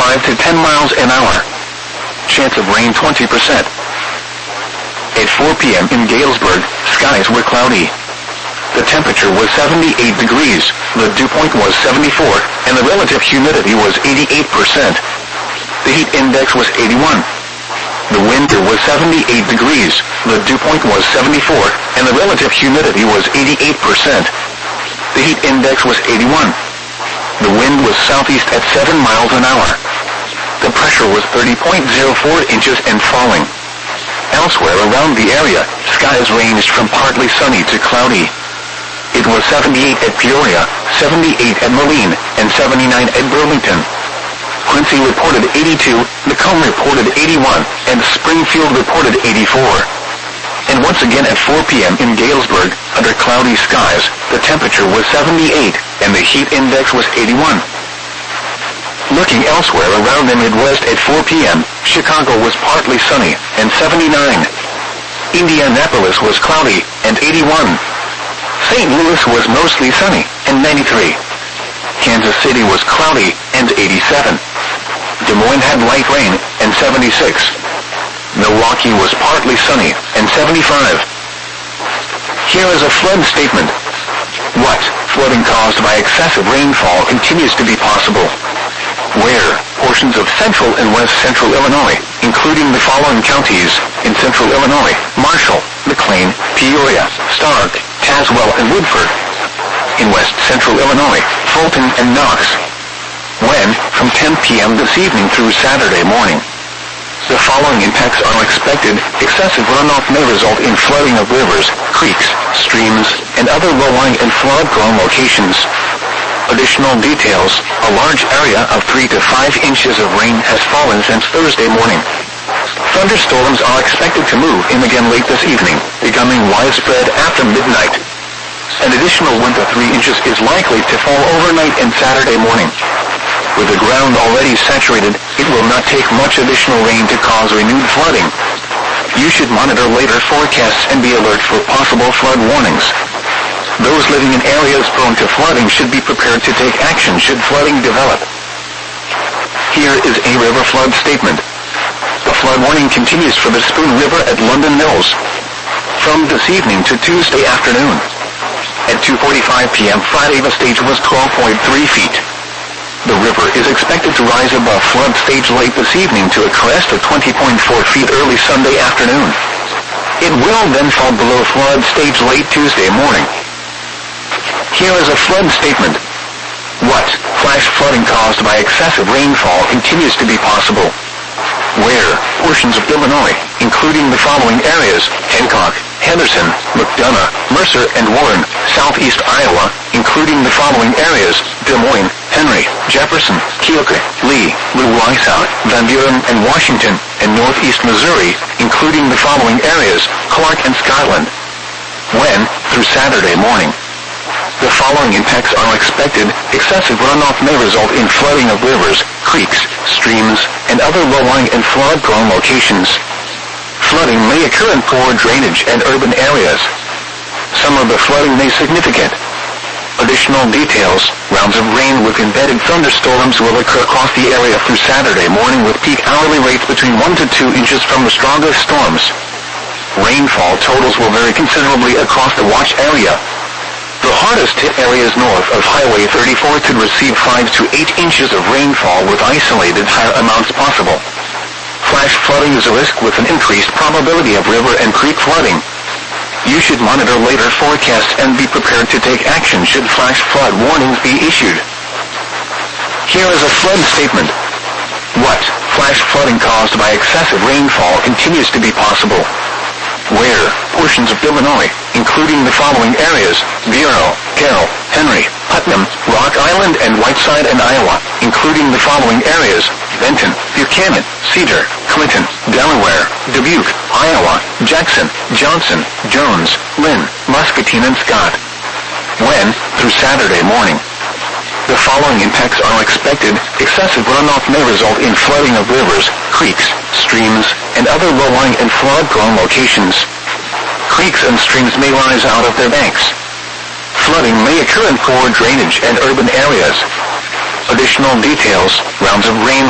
5 to 10 miles an hour. Chance of rain 20%. At 4 p.m. in Galesburg, skies were cloudy. The temperature was 78 degrees, the dew point was 74, and the relative humidity was 88%. The heat index was 81. The wind was 78 degrees, the dew point was 74, and the relative humidity was 88%. The heat index was 81. The wind was southeast at 7 miles an hour. The pressure was 30.04 inches and falling. Elsewhere around the area, skies ranged from partly sunny to cloudy. It was 78 at Peoria, 78 at Moline, and 79 at Burlington. Quincy reported 82, Macomb reported 81, and Springfield reported 84. And once again at 4 p.m. in Galesburg, under cloudy skies, the temperature was 78, and the heat index was 81. Looking elsewhere around the Midwest at 4 p.m., Chicago was partly sunny, and 79. Indianapolis was cloudy, and 81. St. Louis was mostly sunny, and 93. Kansas City was cloudy, and 87. Des Moines had light rain, and 76. Milwaukee was partly sunny, and 75. Here is a flood statement. What? Flooding caused by excessive rainfall continues to be possible. Where? Portions of central and west central Illinois, including the following counties: in central Illinois, Marshall, McLean, Peoria, Stark, Tazewell, and Woodford. In west central Illinois, Fulton and Knox. When? From 10 p.m. this evening through Saturday morning. The following impacts are expected. Excessive runoff may result in flooding of rivers, creeks, streams, and other low-lying and flood-prone locations. Additional details: a large area of 3 to 5 inches of rain has fallen since Thursday morning. Thunderstorms are expected to move in again late this evening, becoming widespread after midnight. An additional 1 to 3 inches is likely to fall overnight and Saturday morning. With the ground already saturated, it will not take much additional rain to cause renewed flooding. You should monitor later forecasts and be alert for possible flood warnings. Those living in areas prone to flooding should be prepared to take action should flooding develop. Here is a river flood statement. The flood warning continues for the Spoon River at London Mills from this evening to Tuesday afternoon. At 2:45 p.m. Friday, the stage was 12.3 feet. The river is expected to rise above flood stage late this evening to a crest of 20.4 feet early Sunday afternoon. It will then fall below flood stage late Tuesday morning. Here is a flood statement. What? Flash flooding caused by excessive rainfall continues to be possible. Where? Portions of Illinois, including the following areas: Hancock, Henderson, McDonough, Mercer, and Warren. Southeast Iowa, including the following areas: Des Moines, Henry, Jefferson, Keokuk, Lee, Little Van Buren, and Washington. And northeast Missouri, including the following areas: Clark and Scotland. When? Through Saturday morning. The following impacts are expected. Excessive runoff may result in flooding of rivers, creeks, streams, and other low-lying and flood-prone locations. Flooding may occur in poor drainage and urban areas. Some of the flooding may be significant. Additional details: rounds of rain with embedded thunderstorms will occur across the area through Saturday morning with peak hourly rates between 1 to 2 inches from the strongest storms. Rainfall totals will vary considerably across the watch area. The hardest hit areas north of Highway 34 could receive 5 to 8 inches of rainfall with isolated higher amounts possible. Flash flooding is a risk with an increased probability of river and creek flooding. You should monitor later forecasts and be prepared to take action should flash flood warnings be issued. Here is a flood statement. What? Flash flooding caused by excessive rainfall continues to be possible. Where? Portions of Illinois, including the following areas: Bureau, Carroll, Henry, Putnam, Rock Island, and Whiteside, and Iowa, including the following areas: Benton, Buchanan, Cedar, Clinton, Delaware, Dubuque, Iowa, Jackson, Johnson, Jones, Lynn, Muscatine, and Scott. When? Through Saturday morning. The following impacts are expected. Excessive runoff may result in flooding of rivers, creeks, streams, and other low-lying and flood-prone locations. Creeks and streams may rise out of their banks. Flooding may occur in poor drainage and urban areas. Additional details: rounds of rain